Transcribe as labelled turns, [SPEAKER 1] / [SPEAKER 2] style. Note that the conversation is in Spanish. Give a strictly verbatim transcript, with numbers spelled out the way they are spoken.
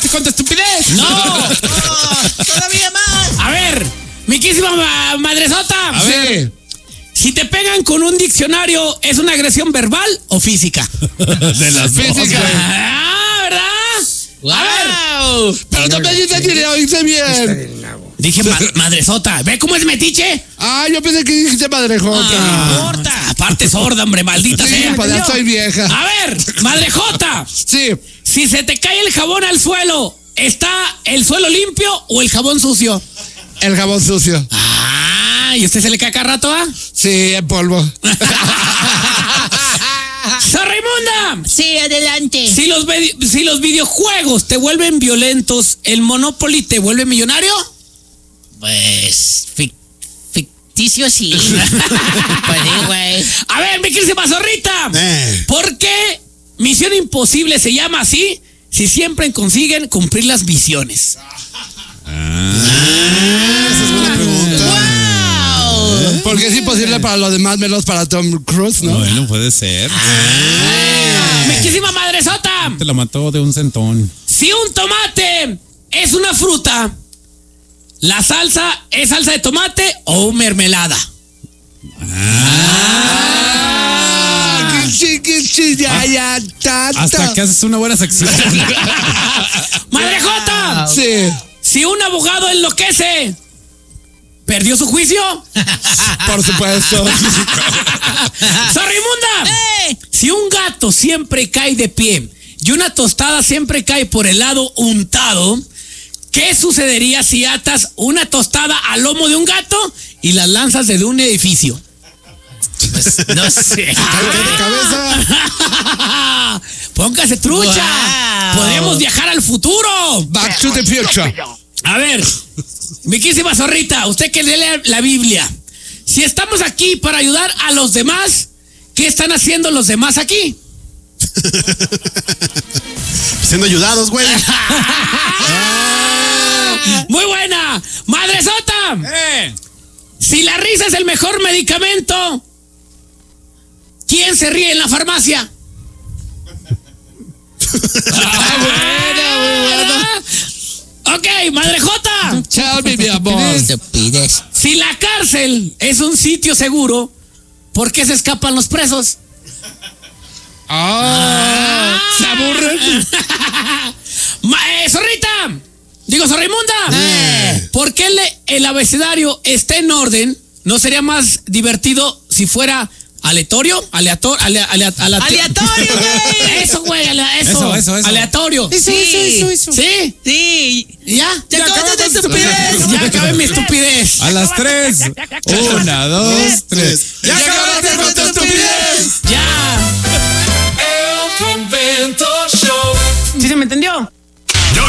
[SPEAKER 1] cuánta estupidez.
[SPEAKER 2] No. Oh, todavía más. A ver, miquísima ma- madresota.
[SPEAKER 1] A ver.
[SPEAKER 2] Si te pegan con un diccionario, ¿es una agresión verbal o física?
[SPEAKER 1] De las físicas.
[SPEAKER 2] Ah, ¿verdad? Wow. A ver.
[SPEAKER 1] Pero no me dices que lo hice bien.
[SPEAKER 2] Dije ma- madresota. ¿Ve cómo es metiche?
[SPEAKER 1] Ah, yo pensé que dijiste madrejota.
[SPEAKER 2] Ah, no importa. Aparte sorda, hombre, maldita
[SPEAKER 1] Sí,
[SPEAKER 2] sea.
[SPEAKER 1] pues ya estoy vieja.
[SPEAKER 2] A ver, madrejota.
[SPEAKER 1] Sí.
[SPEAKER 2] Si se te cae el jabón al suelo, ¿está el suelo limpio o el jabón sucio?
[SPEAKER 1] El jabón sucio.
[SPEAKER 2] Ah, ¿y usted se le cae cada rato, ah?
[SPEAKER 1] Sí, en polvo.
[SPEAKER 2] ¡Sorrimunda!
[SPEAKER 3] Sí, adelante.
[SPEAKER 2] Si los, vi- si los videojuegos te vuelven violentos, ¿el Monopoly te vuelve millonario?
[SPEAKER 3] Pues, fic- ficticio sí. Pues sí, güey.
[SPEAKER 2] A ver, mi querida zorrita.
[SPEAKER 1] Eh.
[SPEAKER 2] ¿Por qué Misión Imposible se llama así si siempre consiguen cumplir las misiones?
[SPEAKER 1] Esa es buena pregunta.
[SPEAKER 3] ¡Wow!
[SPEAKER 1] Porque es imposible para los demás, menos para Tom Cruise, ¿no?
[SPEAKER 4] Bueno, puede ser.
[SPEAKER 2] Miquísima madresota.
[SPEAKER 4] Te la mató de un centón.
[SPEAKER 2] Si un tomate es una fruta, ¿la salsa es salsa de tomate o mermelada?
[SPEAKER 1] Ah, que sí, que sí, ya, ya, tata.
[SPEAKER 4] Hasta que haces una buena sección.
[SPEAKER 2] ¡Madrejota!
[SPEAKER 1] Sí.
[SPEAKER 2] Si un abogado enloquece, ¿perdió su juicio?
[SPEAKER 1] Por supuesto.
[SPEAKER 2] ¡Sorrimunda!
[SPEAKER 3] ¡Eh!
[SPEAKER 2] Si un gato siempre cae de pie y una tostada siempre cae por el lado untado, ¿qué sucedería si atas una tostada al lomo de un gato y las lanzas desde un edificio?
[SPEAKER 3] Pues, no sé.
[SPEAKER 1] Cae de cabeza.
[SPEAKER 2] Póngase trucha.
[SPEAKER 3] Wow.
[SPEAKER 2] Podemos viajar al futuro.
[SPEAKER 1] Back to the future.
[SPEAKER 2] A ver, miquísima zorrita, usted que lee la, la Biblia. Si estamos aquí para ayudar a los demás, ¿qué están haciendo los demás aquí?
[SPEAKER 5] Siendo ayudados, güey.
[SPEAKER 2] Muy buena. Madresota.
[SPEAKER 4] Eh.
[SPEAKER 2] Si la risa es el mejor medicamento, ¿quién se ríe en la farmacia?
[SPEAKER 1] Ah, buena, muy buena.
[SPEAKER 2] Ok, madrejota.
[SPEAKER 1] Chao, mi amor.
[SPEAKER 3] Estupidez.
[SPEAKER 2] Si la cárcel es un sitio seguro, ¿por qué se escapan los presos?
[SPEAKER 1] Ah, se aburren.
[SPEAKER 2] Ma- eh, zorrita. Digo, zorrimunda.
[SPEAKER 3] Eh.
[SPEAKER 2] ¿Por qué le- el abecedario está en orden? ¿No sería más divertido si fuera aleatorio? Aleatorio. Ale, ale, ale-
[SPEAKER 3] Aleatorio, güey.
[SPEAKER 2] Eso, güey. ale- Eso,
[SPEAKER 4] Eso, eso, eso.
[SPEAKER 2] Aleatorio.
[SPEAKER 3] Eso, eso, eso, eso.
[SPEAKER 2] ¿Sí?
[SPEAKER 3] Sí.
[SPEAKER 2] ¿Y ¿Ya?
[SPEAKER 3] Ya acabé de estupidez.
[SPEAKER 2] Ya acabé mi estupidez.
[SPEAKER 4] A las tres. Una, dos, tres.
[SPEAKER 1] Ya acabó.